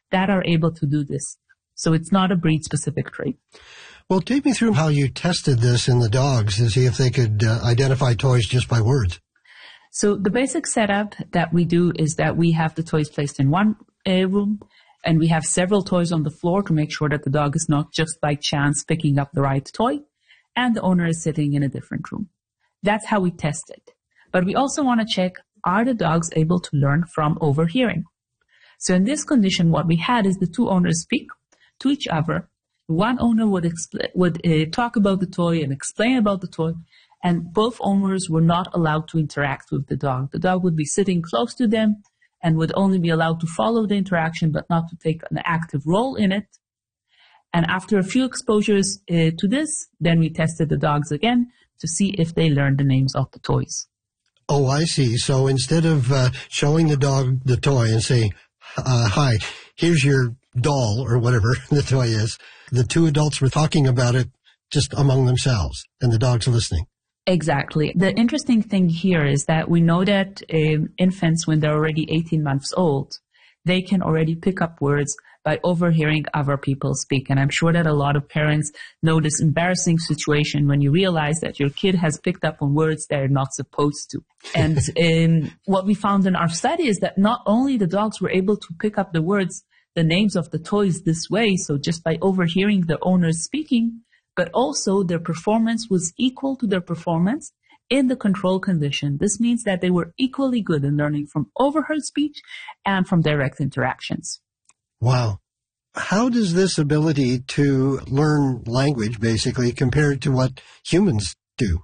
that are able to do this. So it's not a breed-specific trait. Well, take me through how you tested this in the dogs to see if they could identify toys just by words. So the basic setup that we do is that we have the toys placed in one room, and we have several toys on the floor to make sure that the dog is not just by chance picking up the right toy, and the owner is sitting in a different room. That's how we test it. But we also want to check, are the dogs able to learn from overhearing? So in this condition, what we had is the two owners speak to each other. One owner would talk about the toy and explain about the toy, and both owners were not allowed to interact with the dog. The dog would be sitting close to them and would only be allowed to follow the interaction, but not to take an active role in it. And after a few exposures to this, then we tested the dogs again to see if they learned the names of the toys. Oh, I see. So instead of showing the dog the toy and saying, hi, here's your doll or whatever the toy is, the two adults were talking about it just among themselves and the dog's listening. Exactly. The interesting thing here is that we know that infants, when they're already 18 months old, they can already pick up words by overhearing other people speak. And I'm sure that a lot of parents know this embarrassing situation when you realize that your kid has picked up on words they're not supposed to. And what we found in our study is that not only the dogs were able to pick up the words, the names of the toys this way, so just by overhearing the owners speaking, but also their performance was equal to their performance in the control condition. This means that they were equally good in learning from overheard speech and from direct interactions. Wow. How does this ability to learn language basically compare to what humans do?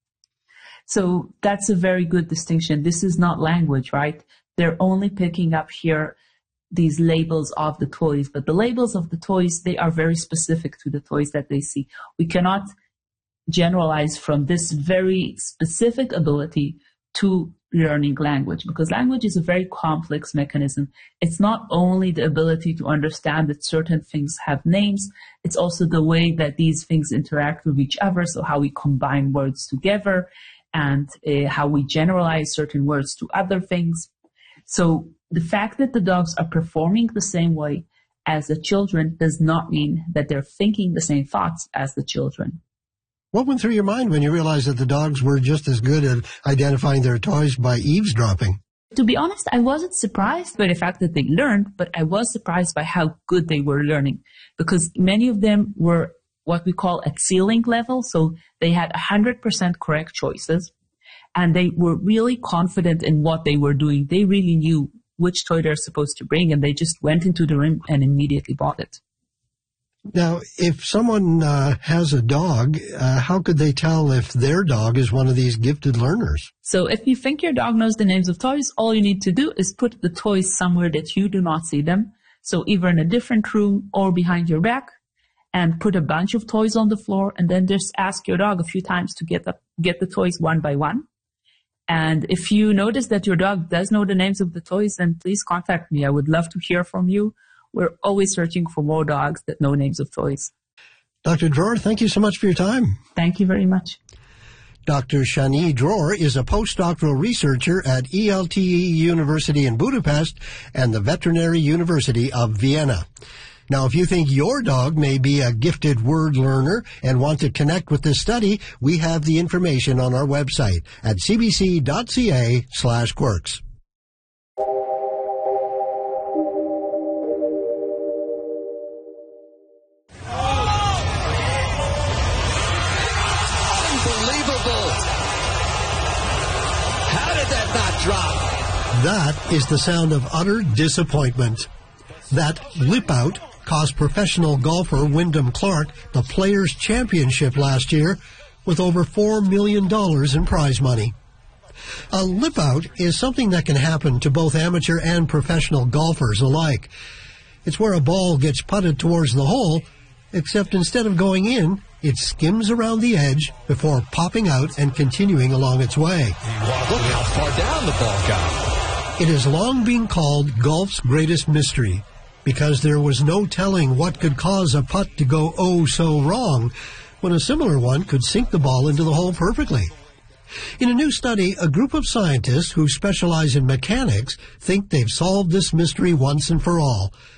So that's a very good distinction. This is not language, right? They're only picking up here these labels of the toys, but the labels of the toys, they are very specific to the toys that they see. We cannot generalize from this very specific ability to learning language, because language is a very complex mechanism. It's not only the ability to understand that certain things have names, it's also the way that these things interact with each other, so how we combine words together and how we generalize certain words to other things. So the fact that the dogs are performing the same way as the children does not mean that they're thinking the same thoughts as the children. What went through your mind when you realized that the dogs were just as good at identifying their toys by eavesdropping? To be honest, I wasn't surprised by the fact that they learned, but I was surprised by how good they were learning, because many of them were what we call at ceiling level. So they had 100% correct choices, and they were really confident in what they were doing. They really knew which toy they're supposed to bring, and they just went into the room and immediately bought it. Now, if someone has a dog, how could they tell if their dog is one of these gifted learners? So if you think your dog knows the names of toys, all you need to do is put the toys somewhere that you do not see them. So either in a different room or behind your back, and put a bunch of toys on the floor, and then just ask your dog a few times to get the toys one by one. And if you notice that your dog does know the names of the toys, then please contact me. I would love to hear from you. We're always searching for more dogs that know names of toys. Dr. Dror, thank you so much for your time. Thank you very much. Dr. Shani Dror is a postdoctoral researcher at ELTE University in Budapest and the Veterinary University of Vienna. Now, if you think your dog may be a gifted word learner and want to connect with this study, we have the information on our website at cbc.ca/quirks. That is the sound of utter disappointment. That lip out cost professional golfer Wyndham Clark the Players' Championship last year with over $4 million in prize money. A lip out is something that can happen to both amateur and professional golfers alike. It's where a ball gets putted towards the hole, except instead of going in, it skims around the edge before popping out and continuing along its way. Look how far down the ball got. It has long been called golf's greatest mystery because there was no telling what could cause a putt to go oh so wrong when a similar one could sink the ball into the hole perfectly. In a new study, a group of scientists who specialize in mechanics think they've solved this mystery once and for all.